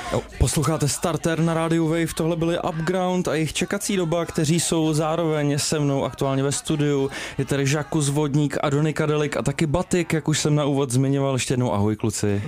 Posloucháte Starter na rádiu Wave, tohle byly Upground a jejich čekací doba, kteří jsou zároveň se mnou aktuálně ve studiu. Je tady Žakus Vodník, Adonika Delik a taky Batik, jak už jsem na úvod zmiňoval. Ještě jednou ahoj kluci.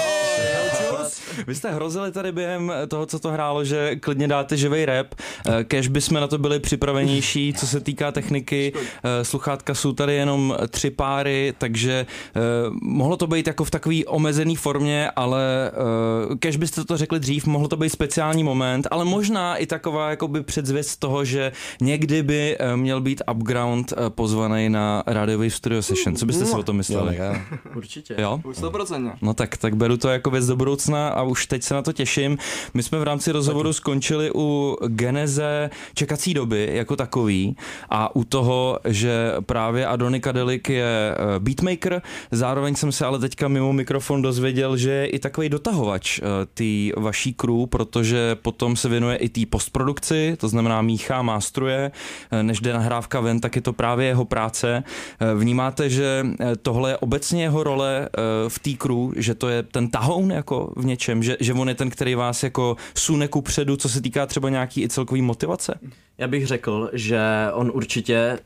Vy jste hrozili tady během toho, co to hrálo, že klidně dáte živej rap. Kež bychom na to byli připravenější, co se týká techniky. Sluchátka jsou tady jenom 3 páry, takže mohlo to být jako v takový omezený formě, ale kež byste to řekli dřív, mohlo to být speciální moment, ale možná i taková jakoby předzvěst toho, že někdy by měl být Upground pozvaný na Radio Wave Studio Session. Co byste si o tom mysleli? Jo. Určitě. Jo? 100%. No tak beru to jako věc do budoucna a už teď se na to těším. My jsme v rámci rozhovoru skončili u geneze čekací doby jako takový a u toho, že právě Adonika Delik je beatmaker, zároveň jsem se ale teďka mimo mikrofon dozvěděl, že je i takový dotahovač té vaší crew, protože potom se věnuje i té postprodukci, to znamená míchá, mástruje, než jde nahrávka ven, tak je to právě jeho práce. Vnímáte, že tohle je obecně jeho role v té crew, že to je ten tahoun jako v něčem, že on je ten, který vás jako sune kupředu, co se týká třeba nějaký i celkový motivace? Já bych řekl, že on určitě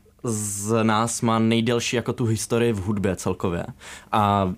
z nás má nejdelší jako tu historii v hudbě celkově a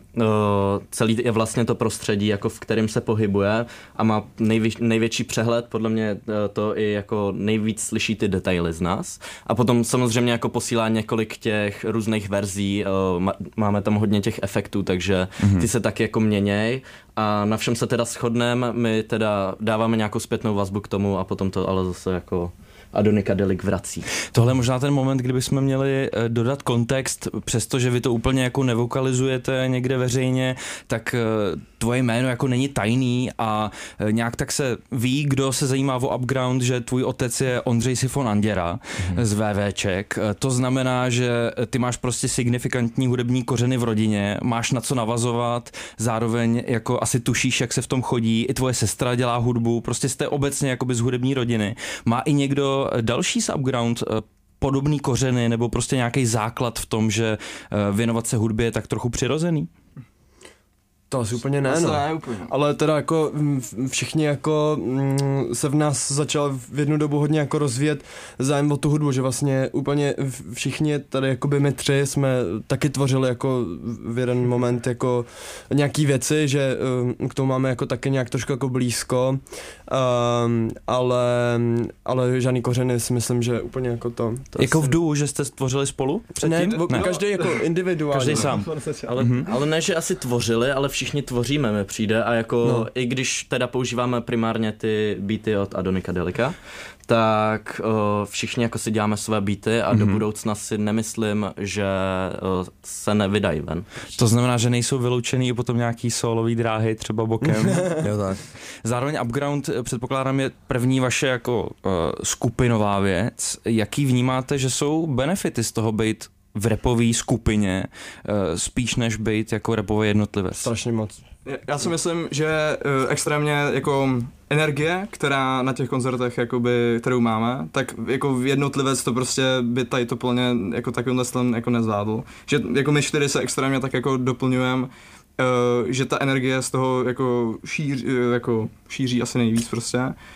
celý je vlastně to prostředí, jako v kterém se pohybuje a má největší přehled, podle mě to i jako nejvíc slyší ty detaily z nás a potom samozřejmě jako posílá několik těch různých verzí, máme tam hodně těch efektů, takže ty se taky jako měněj a na všem se teda shodneme, my teda dáváme nějakou zpětnou vazbu k tomu a potom to ale zase jako Adonika Delik vrací. Tohle je možná ten moment, kdybychom měli dodat kontext, přestože vy to úplně jako nevokalizujete někde veřejně, tak tvoje jméno jako není tajný a nějak tak se ví, kdo se zajímá o Upground, že tvůj otec je Ondřej Sifon Anděra z VVček. To znamená, že ty máš prostě signifikantní hudební kořeny v rodině, máš na co navazovat, zároveň jako asi tušíš, jak se v tom chodí, i tvoje sestra dělá hudbu, prostě jste obecně jakoby z hudební rodiny. Má i někdo další z Upground podobný kořeny nebo prostě nějaký základ v tom, že věnovat se hudbě je tak trochu přirozený? To asi úplně ne, no. Ale teda jako všichni jako se v nás začal v jednu dobu hodně jako rozvíjet zájem o tu hudbu, že vlastně úplně všichni tady jakoby my 3 jsme taky tvořili jako v jeden moment jako nějaký věci, že k tomu máme jako taky nějak trošku jako blízko, ale žádný kořeny si myslím, že úplně jako to jako asi... v duo, že jste tvořili spolu předtím? Ne, každý jako individuálně. Každý sám. Ale ne, že asi tvořili, ale všichni tvoříme, mi přijde a jako i když teda používáme primárně ty beaty od Adonika Delika, tak všichni jako si děláme své beaty a do budoucna si nemyslím, že se nevydají ven. To znamená, že nejsou vyloučený i potom nějaký solový dráhy třeba bokem. Jo, tak. Zároveň Upground, předpokládám, je první vaše jako skupinová věc. Jaký vnímáte, že jsou benefity z toho být v rapové skupině, spíš než být jako rapový jednotlivec? Strašně moc. Já si myslím, že extrémně jako energie, která na těch koncertech jakoby, kterou máme, tak jako jednotlivec to prostě by tady to plně jako takovýmhle stylem jako nezvládl. Že jako my 4 se extrémně tak jako doplňujeme, že ta energie z toho jako šíří asi nejvíc prostě.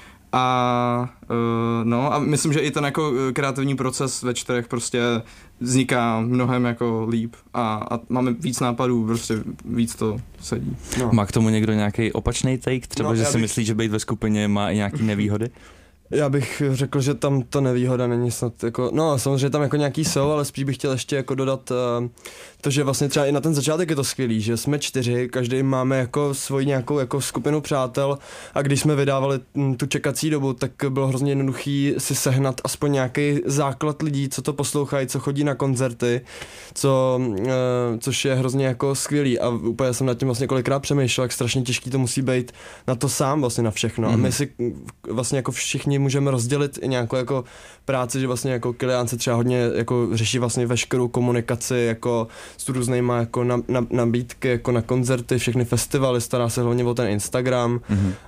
A a myslím, že i ten jako kreativní proces ve 4 prostě vzniká mnohem jako líp a máme víc nápadů, prostě víc to sedí. No. Má k tomu někdo nějaký opačný take? Třeba, že si myslí, že být ve skupině má i nějaký nevýhody? Já bych řekl, že tam to nevýhoda není snad jako, no samozřejmě tam jako nějaký jsou, ale spíš bych chtěl ještě jako dodat to, že vlastně třeba i na ten začátek je to skvělý, že jsme 4, každý máme jako svoji nějakou jako skupinu přátel a když jsme vydávali tu čekací dobu, tak bylo hrozně jednoduchý si sehnat aspoň nějaký základ lidí, co to poslouchají, co chodí na koncerty, což je hrozně jako skvělý a úplně jsem nad tím vlastně kolikrát přemýšlel, jak strašně těžký to musí být na to sám vlastně na všechno a my si vlastně jako všichni můžeme rozdělit i nějakou jako práci, že vlastně jako Kilián se třeba hodně jako řeší vlastně veškerou komunikaci jako s různýma jako nabídky, jako na koncerty, všechny festivaly, stará se hlavně o ten Instagram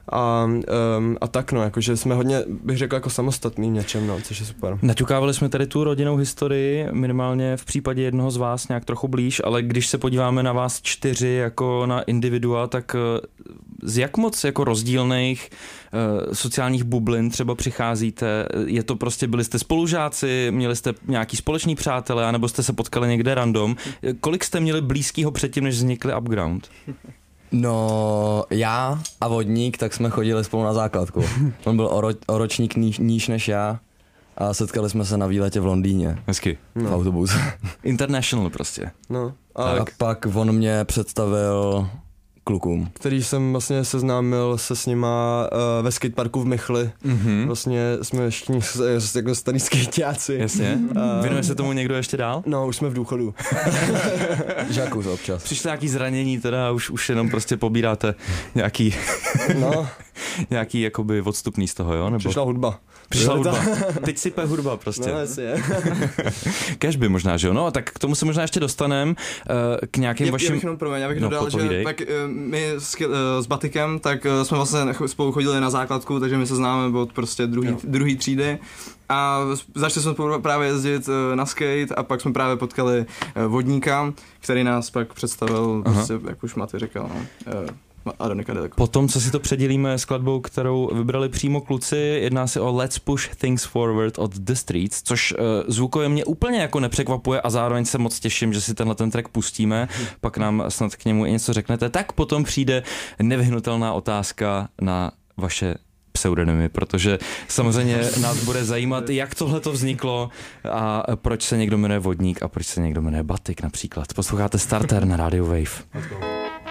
a tak no, jakože jsme hodně, bych řekl, jako samostatný v něčem, no, což je super. Naťukávali jsme tady tu rodinnou historii, minimálně v případě jednoho z vás nějak trochu blíž, ale když se podíváme na vás 4 jako na individua, tak z jak moc jako rozdílných sociálních bublin třeba přicházíte? Je to prostě, byli jste spolužáci, měli jste nějaký společný přátelé, anebo jste se potkali někde random? Kolik jste měli blízkýho předtím, než vznikly Upground? No, já a Vodník, tak jsme chodili spolu na základku. On byl o ročník níž než já a setkali jsme se na výletě v Londýně. Hezky. V autobuse. International prostě. No. A pak on mě představil klukům. Který jsem vlastně seznámil se s nima ve skateparku v Michli. Vlastně jsme všichni jako starý skejťáci. Jasně. Věnuje se tomu někdo ještě dál? No, už jsme v důchodu. Žákus občas. Přišlo nějaký zranění teda a už jenom prostě pobíráte nějaký, nějaký jakoby odstupný z toho, jo? Nebo... Přišla hudba. Teď sype hudba prostě. No, asi je. Cashby možná, že jo? No, tak k tomu se možná ještě dostaneme, k nějakým vašim... Já bych dodal, že tak my s Batikem, tak jsme vlastně spolu chodili na základku, takže my se známe od prostě druhý třídy. A začali jsme právě jezdit na skate a pak jsme právě potkali Vodníka, který nás pak představil, prostě, jak už Maty říkal, Adonika Delik. Potom, co si to předělíme skladbou, kterou vybrali přímo kluci, jedná se o Let's Push Things Forward od The Streets, což zvukově mě úplně jako nepřekvapuje a zároveň se moc těším, že si tenhle ten track pustíme, pak nám snad k němu i něco řeknete. Tak potom přijde nevyhnutelná otázka na vaše pseudonymy, protože samozřejmě nás bude zajímat, jak tohle to vzniklo a proč se někdo jmenuje Vodník a proč se někdo jmenuje Batik například. Posloucháte Starter na Radio Wave.